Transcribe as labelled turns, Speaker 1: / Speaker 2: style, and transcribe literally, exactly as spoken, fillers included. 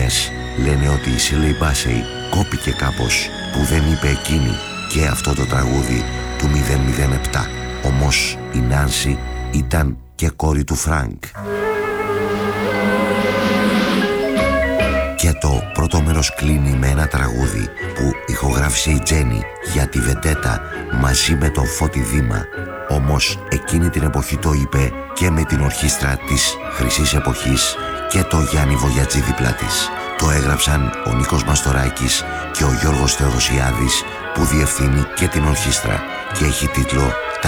Speaker 1: ταινίας λένε ότι η Σίρλεϊ Μπάσεϊ κόπηκε κάπως που δεν είπε εκείνη και αυτό το τραγούδι του μηδέν μηδέν επτά. Όμως η Νάνσι ήταν και κόρη του Φρανκ. Και το πρώτο μέρος κλείνει με ένα τραγούδι που ηχογράφησε η Τζένι για τη Βεντέτα μαζί με τον Φώτη Δήμα. Όμως εκείνη την εποχή το είπε και με την ορχήστρα της Χρυσής Εποχής και το Γιάννη Βογιατζή δίπλα της. Το έγραψαν ο Νίκος Μαστοράκης και ο Γιώργος Θεοδοσιάδης που διευθύνει και την ορχήστρα και έχει τίτλο